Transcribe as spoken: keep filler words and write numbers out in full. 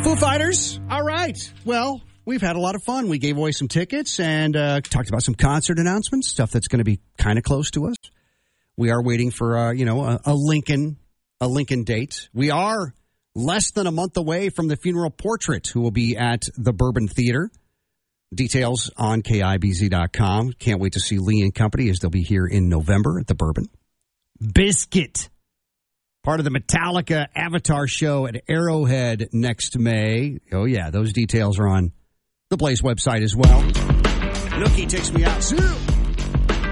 Foo Fighters. All right. Well, we've had a lot of fun. We gave away some tickets and uh, talked about some concert announcements, stuff that's going to be kind of close to us. We are waiting for, uh, you know, a, a Lincoln, a Lincoln date. We are less than a month away from the Funeral Portrait, who will be at the Bourbon Theater. Details on K I B Z dot com. Can't wait to see Lee and company as they'll be here in November at the Bourbon. Biscuit, part of the Metallica Avatar show at Arrowhead next May. Oh, yeah, those details are on the Blaze website as well. Nookie takes me out.